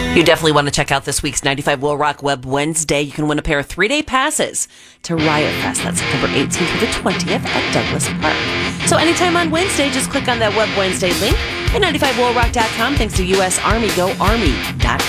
You definitely want to check out this week's 95 Will Rock Web Wednesday. You can win a pair of 3-day passes to Riot Fest. That's September 18th through the 20th at Douglas Park. So anytime on Wednesday, just click on that Web Wednesday link at 95willrock.com. Thanks to U.S. Army. Go Army.com.